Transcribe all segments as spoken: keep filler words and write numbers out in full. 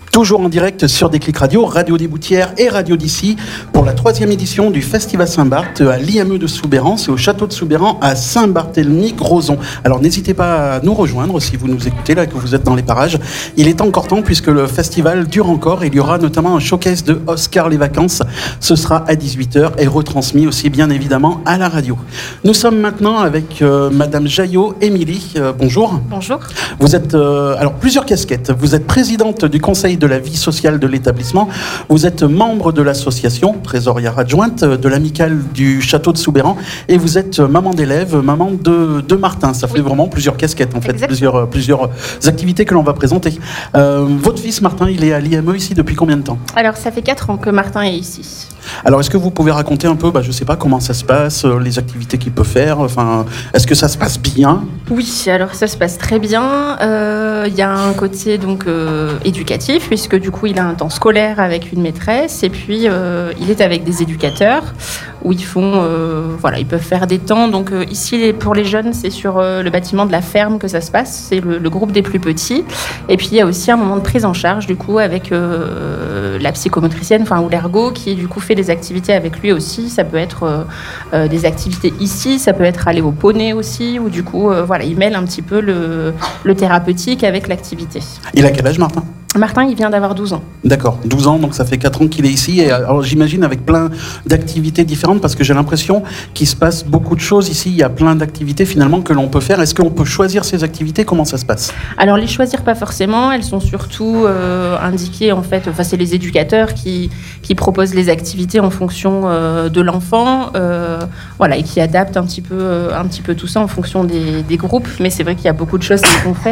Toujours en direct sur Déclic Radio, Radio des Boutières et Radio d'ici pour la troisième édition du Festival Saint-Barth à l'I M E de Soubeyran et au Château de Soubeyran à Saint-Barthélemy-Grozon. Alors n'hésitez pas à nous rejoindre si vous nous écoutez là, que vous êtes dans les parages. Il est encore temps puisque le festival dure encore. Il y aura notamment un showcase de Oscar les vacances. Ce sera à dix-huit heures et retransmis aussi bien évidemment à la radio. Nous sommes maintenant avec euh, Madame Jaillot, Émilie. Euh, bonjour. Bonjour. Vous êtes euh, alors plusieurs casquettes. Vous êtes présidente du conseil de la vie sociale de l'établissement. Vous êtes membre de l'association, trésorière adjointe de l'amicale du Château de Soubeyran et vous êtes maman d'élève, maman de, de Martin. Ça fait oui. vraiment plusieurs casquettes en fait, plusieurs, plusieurs activités que l'on va présenter. Euh, votre fils Martin, il est à l'I M E ici depuis combien de temps ? Alors ça fait quatre ans que Martin est ici. Alors, est-ce que vous pouvez raconter un peu, bah, je ne sais pas, comment ça se passe, euh, les activités qu'il peut faire, enfin, est-ce que ça se passe bien ? Oui, alors ça se passe très bien. Il euh, y a un côté donc euh, éducatif, puisque du coup, il a un temps scolaire avec une maîtresse, et puis euh, il est avec des éducateurs, où ils font, euh, voilà, ils peuvent faire des temps. Donc euh, ici, pour les jeunes, c'est sur euh, le bâtiment de la ferme que ça se passe, c'est le, le groupe des plus petits. Et puis, il y a aussi un moment de prise en charge, du coup, avec euh, la psychomotricienne, enfin, ou l'ergo, qui du coup fait des activités avec lui aussi. Ça peut être euh, euh, des activités ici, ça peut être aller au poney aussi, où du coup, euh, voilà, il mêle un petit peu le, le thérapeutique avec l'activité. Il a quel âge, Martin ? Martin, il vient d'avoir douze ans. D'accord, douze ans, donc ça fait quatre ans qu'il est ici. Et alors, j'imagine avec plein d'activités différentes, parce que j'ai l'impression qu'il se passe beaucoup de choses ici. Il y a plein d'activités finalement que l'on peut faire. Est-ce qu'on peut choisir ces activités ? Comment ça se passe ? Alors, les choisir, pas forcément. Elles sont surtout euh, indiquées, en fait, enfin, c'est les éducateurs qui, qui proposent les activités en fonction euh, de l'enfant, euh, voilà, et qui adaptent un petit peu, euh, un petit peu tout ça en fonction des, des groupes. Mais c'est vrai qu'il y a beaucoup de choses qui sont faites.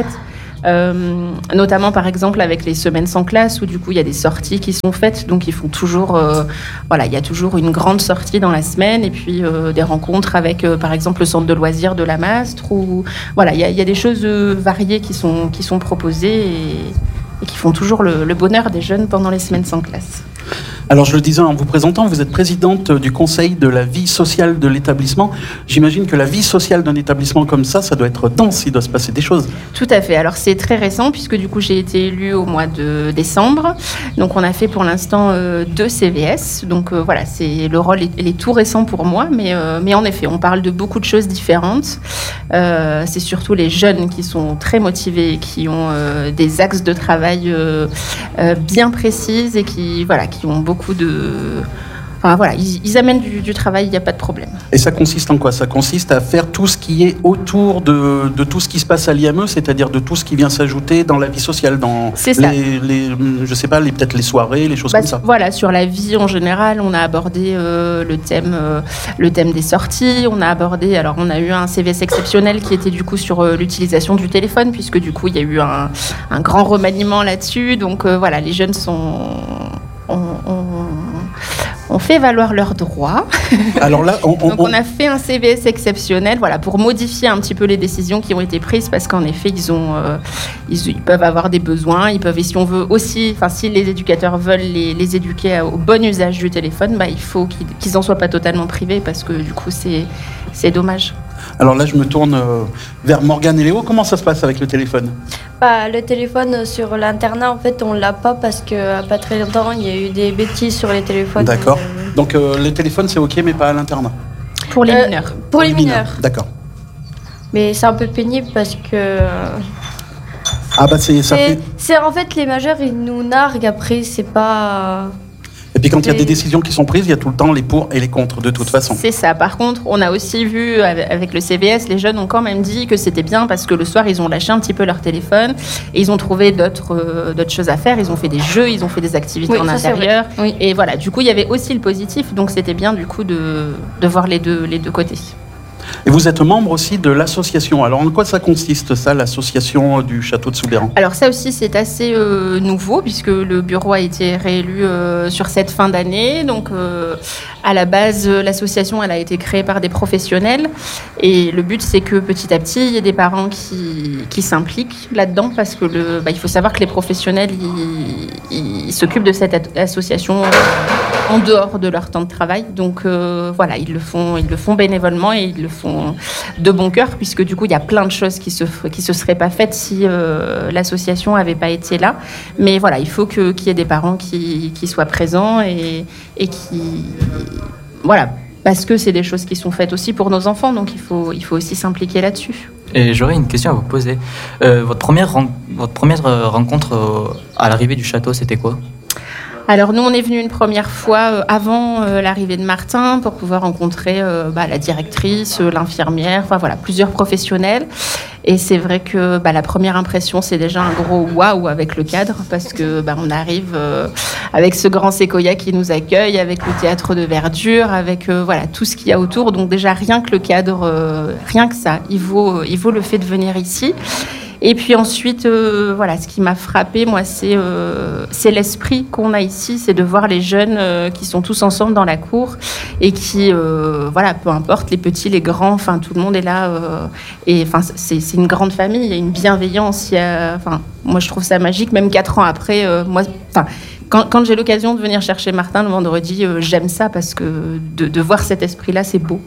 Euh, notamment par exemple avec les semaines sans classe où du coup il y a des sorties qui sont faites, donc ils font toujours euh, voilà, il y a toujours une grande sortie dans la semaine et puis euh, des rencontres avec euh, par exemple le centre de loisirs de la Mastre, ou voilà, il y a, il y a des choses euh, variées qui sont, qui sont proposées et, et qui font toujours le, le bonheur des jeunes pendant les semaines sans classe. Alors, je le disais en vous présentant, vous êtes présidente du conseil de la vie sociale de l'établissement. J'imagine que la vie sociale d'un établissement comme ça, ça doit être dense, il doit se passer des choses. Tout à fait. Alors, c'est très récent puisque du coup, j'ai été élue au mois de décembre. Donc, on a fait pour l'instant euh, deux C V S. Donc, euh, voilà, c'est, le rôle est, il est tout récent pour moi. Mais, euh, mais en effet, on parle de beaucoup de choses différentes. Euh, c'est surtout les jeunes qui sont très motivés, qui ont euh, des axes de travail euh, euh, bien précis et qui, voilà, qui ont beaucoup beaucoup de... Enfin voilà, ils, ils amènent du, du travail, il n'y a pas de problème. Et ça consiste en quoi ? Ça consiste à faire tout ce qui est autour de, de tout ce qui se passe à l'I M E, c'est-à-dire de tout ce qui vient s'ajouter dans la vie sociale, dans les, les, je sais pas, les, peut-être les soirées, les choses bah, comme ça. Voilà, sur la vie en général, on a abordé euh, le thème, euh, le thème des sorties. On a abordé, alors on a eu un C V S exceptionnel qui était du coup sur euh, l'utilisation du téléphone, puisque du coup il y a eu un, un grand remaniement là-dessus. Donc euh, voilà, les jeunes sont On, on, on fait valoir leurs droits. Alors là, on, on, Donc on a fait un C V S exceptionnel, voilà, pour modifier un petit peu les décisions qui ont été prises, parce qu'en effet, ils ont, euh, ils, ils peuvent avoir des besoins, ils peuvent, et si on veut aussi, enfin si les éducateurs veulent les, les éduquer au bon usage du téléphone, bah il faut qu'ils, qu'ils en soient pas totalement privés, parce que du coup c'est, c'est dommage. Alors là, je me tourne euh, vers Morgane et Léo. Comment ça se passe avec le téléphone ? Bah, le téléphone sur l'internat, en fait, on l'a pas parce que pas très longtemps, il y a eu des bêtises sur les téléphones. D'accord. Donc euh, les téléphones, c'est ok, mais pas à l'internat. Pour les euh, mineurs. Pour, pour les mineurs. mineurs. D'accord. Mais c'est un peu pénible parce que. Ah bah c'est ça. C'est, fait... c'est en fait les majeurs, ils nous narguent. Après, c'est pas. Et puis quand il y a des décisions qui sont prises, il y a tout le temps les pour et les contre, de toute façon. C'est ça. Par contre, on a aussi vu avec le C V S, les jeunes ont quand même dit que c'était bien parce que le soir, ils ont lâché un petit peu leur téléphone et ils ont trouvé d'autres, euh, d'autres choses à faire. Ils ont fait des jeux, ils ont fait des activités oui, en intérieur. Oui. Et voilà, du coup, il y avait aussi le positif. Donc, c'était bien du coup de, de voir les deux, les deux côtés. Et vous êtes membre aussi de l'association. Alors, en quoi ça consiste, ça, l'association du Château de Soubeyran ? Alors, ça aussi, c'est assez euh, nouveau, puisque le bureau a été réélu euh, sur cette fin d'année. Donc, euh, à la base, l'association, elle a été créée par des professionnels. Et le but, c'est que petit à petit, il y ait des parents qui, qui s'impliquent là-dedans. Parce que le, bah, il faut savoir que les professionnels, ils, ils s'occupent de cette association en dehors de leur temps de travail. Donc euh, voilà, ils le font, ils le font bénévolement et ils le font de bon cœur, puisque du coup, il y a plein de choses qui se qui se seraient pas faites si euh, l'association avait pas été là. Mais voilà, il faut que qu'il y ait des parents qui, qui soient présents et, et qui voilà, parce que c'est des choses qui sont faites aussi pour nos enfants, donc il faut il faut aussi s'impliquer là-dessus. Et j'aurais une question à vous poser. Euh, votre première ren- votre première rencontre euh, à l'arrivée du château, c'était quoi ? Alors nous, on est venu une première fois euh, avant euh, l'arrivée de Martin pour pouvoir rencontrer euh, bah, la directrice, euh, l'infirmière, enfin voilà, plusieurs professionnels. Et c'est vrai que bah, la première impression, c'est déjà un gros waouh avec le cadre, parce que bah, on arrive euh, avec ce grand séquoia qui nous accueille, avec le théâtre de verdure, avec euh, voilà tout ce qu'il y a autour. Donc déjà rien que le cadre, euh, rien que ça, il vaut, il vaut le fait de venir ici. Et puis ensuite, euh, voilà, ce qui m'a frappée, moi, c'est, euh, c'est l'esprit qu'on a ici, c'est de voir les jeunes euh, qui sont tous ensemble dans la cour et qui, euh, voilà, peu importe, les petits, les grands, enfin, tout le monde est là. Euh, et enfin, c'est, c'est une grande famille, il y a une bienveillance. Il y a, enfin, moi, je trouve ça magique, même quatre ans après. Euh, moi, enfin. Quand, quand j'ai l'occasion de venir chercher Martin le vendredi, euh, j'aime ça parce que de, de voir cet esprit-là, c'est beau.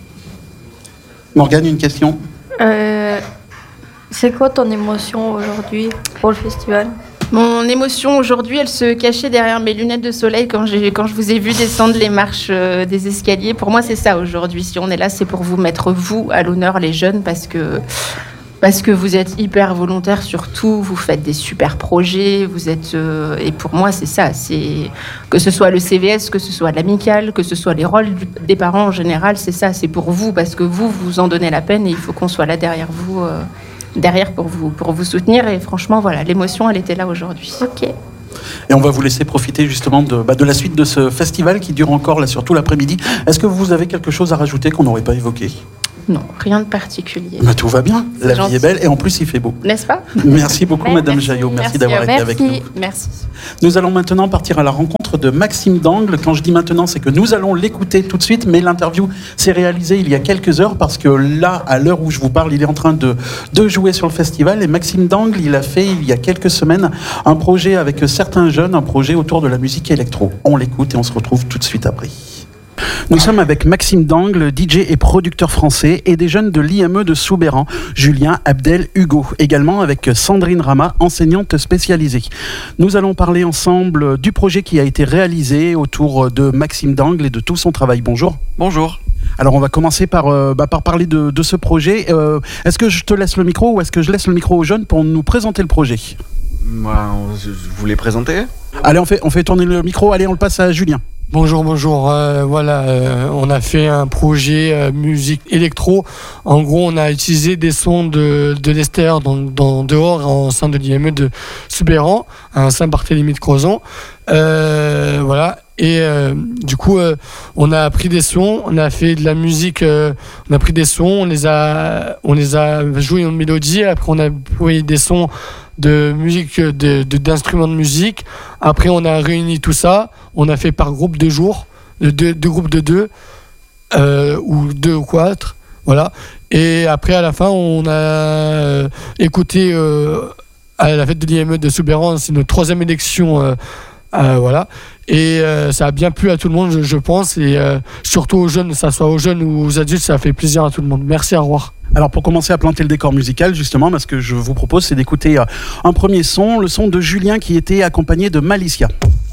Morgane, une question ? Euh, c'est quoi ton émotion aujourd'hui pour le festival ? Mon émotion aujourd'hui, elle se cachait derrière mes lunettes de soleil quand, j'ai, quand je vous ai vu descendre les marches euh, des escaliers. Pour moi, c'est ça aujourd'hui. Si on est là, c'est pour vous mettre, vous, à l'honneur, les jeunes, parce que, parce que vous êtes hyper volontaires sur tout, vous faites des super projets, vous êtes... Euh, et pour moi, c'est ça. C'est, que ce soit le C V S, que ce soit l'amicale, que ce soit les rôles du, des parents en général, c'est ça. C'est pour vous, parce que vous, vous en donnez la peine et il faut qu'on soit là derrière vous... Euh, derrière pour vous, pour vous soutenir. Et franchement, voilà, l'émotion, elle était là aujourd'hui. Ok. Et on va vous laisser profiter justement de, bah, de la suite de ce festival qui dure encore là, surtout l'après-midi. Est-ce que vous avez quelque chose à rajouter qu'on n'aurait pas évoqué ? Non, rien de particulier. Bah, tout va bien, C'est la gentil. vie est belle et en plus il fait beau. N'est-ce pas ? Merci beaucoup Madame Jaillot, merci, merci d'avoir à- été merci, avec nous. Merci. Nous allons maintenant partir à la rencontre de Maxime Dangle. Quand je dis maintenant, c'est que nous allons l'écouter tout de suite, mais l'interview s'est réalisée il y a quelques heures parce que là, à l'heure où je vous parle, il est en train de, de jouer sur le festival. Et Maxime Dangle, il a fait il y a quelques semaines un projet avec certains jeunes, un projet autour de la musique électro. On l'écoute et on se retrouve tout de suite après. Nous sommes avec Maxime Dangle, D J et producteur français, et des jeunes de l'I M E de Soubeyran, Julien, Abdel, Hugo. Également avec Sandrine Rama, enseignante spécialisée. Nous allons parler ensemble du projet qui a été réalisé autour de Maxime Dangle et de tout son travail. Bonjour. Bonjour. Alors on va commencer par, euh, bah, par parler de, de ce projet. Euh, est-ce que je te laisse le micro ou est-ce que je laisse le micro aux jeunes pour nous présenter le projet ? Moi, je voulais présenter. Allez, on fait, on fait tourner le micro. Allez, on le passe à Julien. Bonjour, bonjour. Euh, voilà, euh, on a fait un projet euh, musique électro. En gros, on a utilisé des sons de, de l'extérieur, dans, dans, dehors, en sein de l'I M E de Soubeyran, à Saint-Barthélemy de Crozon. Euh, voilà. Et euh, du coup, euh, on a pris des sons, on a fait de la musique, euh, on a pris des sons, on les a, on les a joués en mélodie. Après, on a pris des sons de musique, de, de, d'instruments de musique. Après, on a réuni tout ça. On a fait par groupe de jours, de deux, deux groupes de deux, euh, ou deux ou quatre. Voilà. Et après, à la fin, on a euh, écouté euh, à la fête de l'I M E de Soubeyran. C'est notre troisième élection. Euh, euh, voilà. Et euh, ça a bien plu à tout le monde, je, je pense. Et euh, surtout aux jeunes, que ça soit aux jeunes ou aux adultes, ça a fait plaisir à tout le monde. Merci, au revoir. Alors pour commencer à planter le décor musical, justement, ce que je vous propose, c'est d'écouter un premier son, le son de Julien qui était accompagné de Malicia.